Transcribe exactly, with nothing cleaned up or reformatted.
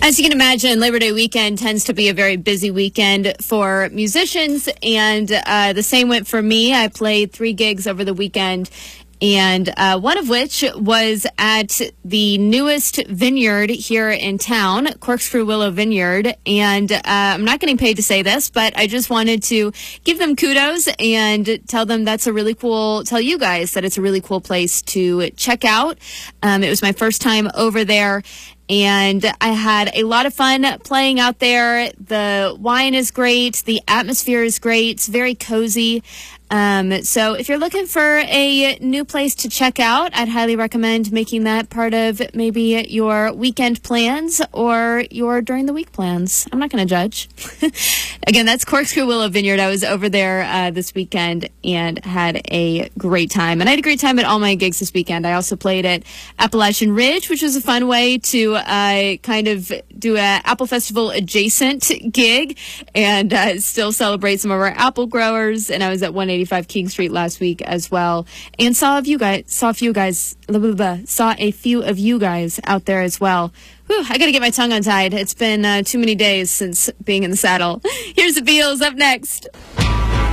As you can imagine, Labor Day weekend tends to be a very busy weekend for musicians, and uh, the same went for me. I played three gigs over the weekend, and uh, one of which was at the newest vineyard here in town, Corkscrew Willow Vineyard. And uh, I'm not getting paid to say this, but I just wanted to give them kudos and tell them that's a really cool, tell you guys that it's a really cool place to check out. Um, it was my first time over there, and I had a lot of fun playing out there. The wine is great. The atmosphere is great. It's very cozy. Um, so if you're looking for a new place to check out, I'd highly recommend making that part of maybe your weekend plans or your during the week plans. I'm not going to judge. Again, that's Corkscrew Willow Vineyard. I was over there uh, this weekend and had a great time. And I had a great time at all my gigs this weekend. I also played at Appalachian Ridge, which was a fun way to uh, kind of do a Apple Festival adjacent gig and uh, still celebrate some of our apple growers. And I was at one eighty-five King Street last week as well, and saw a few guys, saw a few guys, blah, blah, blah, saw a few of you guys out there as well. Whew, I got to get my tongue untied. It's been uh, too many days since being in the saddle. Here's the Beatles up next.